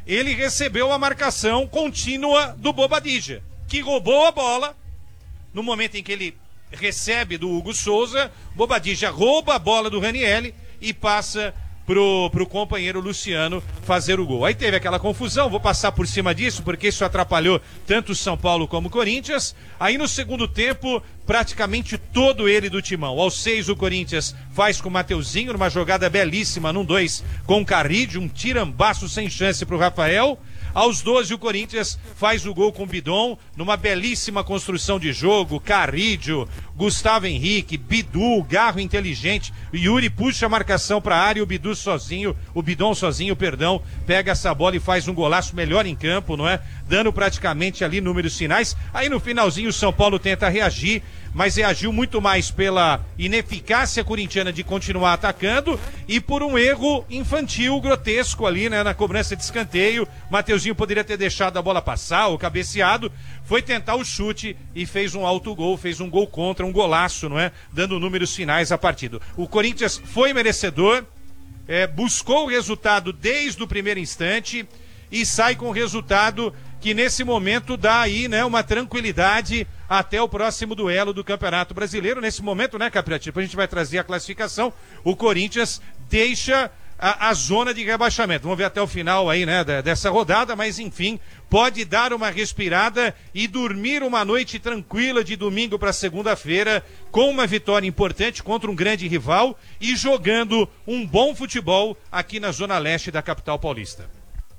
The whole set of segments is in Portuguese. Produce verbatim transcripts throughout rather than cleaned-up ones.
ele recebeu a marcação contínua do Bobadilla, que roubou a bola no momento em que ele recebe do Hugo Souza. Bobadilla rouba a bola do Ranieri e passa pro, pro companheiro Luciano fazer o gol. Aí teve aquela confusão, vou passar por cima disso porque isso atrapalhou tanto o São Paulo como o Corinthians. Aí no segundo tempo, praticamente todo ele do timão. Aos seis o Corinthians faz com o Mateuzinho numa jogada belíssima, num dois com o Carrillo, um tirambaço sem chance pro Rafael. Aos doze o Corinthians faz o gol com o Bidon, numa belíssima construção de jogo. Carrillo, Gustavo Henrique, Bidu, Garro inteligente, Yuri puxa a marcação para a área, o Bidu sozinho, o Bidon sozinho, perdão, pega essa bola e faz um golaço melhor em campo, não é? Dando praticamente ali números finais. Aí no finalzinho o São Paulo tenta reagir, mas reagiu muito mais pela ineficácia corintiana de continuar atacando e por um erro infantil, grotesco ali, né, na cobrança de escanteio. Mateuzinho poderia ter deixado a bola passar, ou cabeceado, foi tentar o chute e fez um autogol, fez um gol contra, um golaço, não é? Dando números finais à partida. O Corinthians foi merecedor, é, buscou o resultado desde o primeiro instante e sai com o resultado que nesse momento dá aí, né, uma tranquilidade até o próximo duelo do Campeonato Brasileiro. Nesse momento, né, Capriati, a gente vai trazer a classificação, o Corinthians deixa a, a zona de rebaixamento. Vamos ver até o final aí, né, dessa rodada, mas enfim, pode dar uma respirada e dormir uma noite tranquila de domingo para segunda-feira com uma vitória importante contra um grande rival e jogando um bom futebol aqui na zona leste da capital paulista.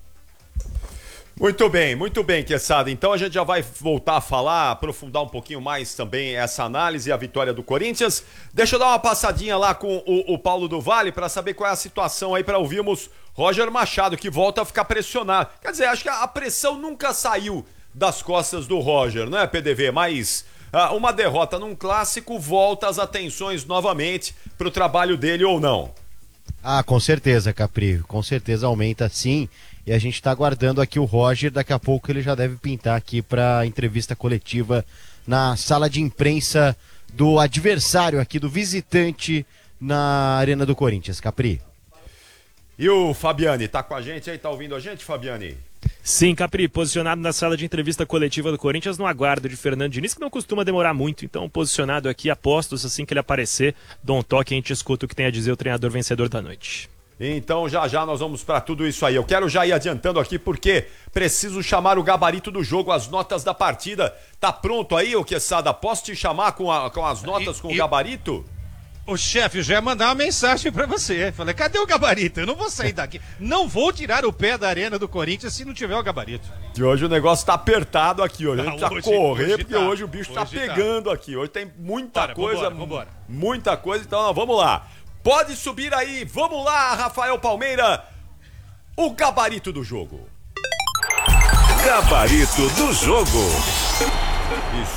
Muito bem, muito bem, Quesada. Então a gente já vai voltar a falar, aprofundar um pouquinho mais também essa análise e a vitória do Corinthians. Deixa eu dar uma passadinha lá com o, o Paulo do Vale para saber qual é a situação aí, para ouvirmos Roger Machado, que volta a ficar pressionado. Quer dizer, acho que a pressão nunca saiu das costas do Roger, não é, P D V? Mas ah, uma derrota num clássico volta as atenções novamente para o trabalho dele ou não? Ah, com certeza, Capri, com certeza aumenta sim. E a gente está aguardando aqui o Roger, daqui a pouco ele já deve pintar aqui para entrevista coletiva na sala de imprensa do adversário aqui, do visitante na Arena do Corinthians, Capri. E o Fabiani, tá com a gente aí, tá ouvindo a gente, Fabiani? Sim, Capri, posicionado na sala de entrevista coletiva do Corinthians no aguardo de Fernando Diniz, que não costuma demorar muito, então posicionado aqui, apostos, assim que ele aparecer, dou um toque e a gente escuta o que tem a dizer o treinador vencedor da noite. Então já já nós vamos para tudo isso aí. Eu quero já ir adiantando aqui porque preciso chamar o gabarito do jogo, as notas da partida. Tá pronto aí, ô Quesada? Posso te chamar com, a, com as notas, e, com e... o gabarito? O chefe já ia mandar uma mensagem pra você. Falei, cadê o gabarito? Eu não vou sair daqui. Não vou tirar o pé da Arena do Corinthians se não tiver o gabarito. E hoje o negócio tá apertado aqui, hoje. A gente precisa correr, hoje porque tá. hoje o bicho hoje tá pegando tá. aqui. Hoje tem muita Bora, coisa, vambora, vambora. muita coisa. Então, ó, vamos lá. Pode subir aí, vamos lá, Rafael Palmeira. O gabarito do jogo. Gabarito do jogo.